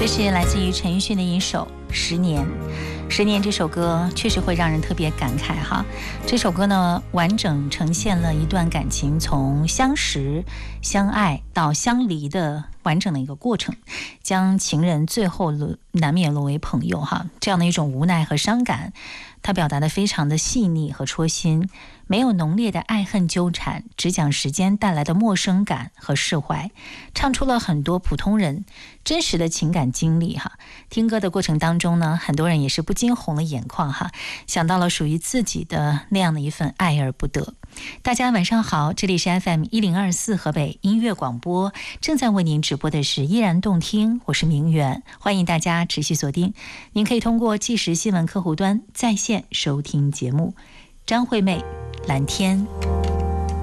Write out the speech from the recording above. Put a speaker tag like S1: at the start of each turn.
S1: 这是来自于陈奕迅的一首《十年》。《十年》这首歌确实会让人特别感慨哈。这首歌呢，完整呈现了一段感情从相识、相爱到相离的完整的一个过程，将情人最后难免沦为朋友哈，这样的一种无奈和伤感，他表达的非常的细腻和戳心，没有浓烈的爱恨纠缠，只讲时间带来的陌生感和释怀，唱出了很多普通人真实的情感经历哈。听歌的过程当中呢，很多人也是不禁红了眼眶哈，想到了属于自己的那样的一份爱而不得。大家晚上好，这里是 FM1024 河北音乐广播，正在为您直播的是依然动听，我是明媛，欢迎大家持续锁定。您可以通过即时新闻客户端在线收听节目。张惠妹，蓝天。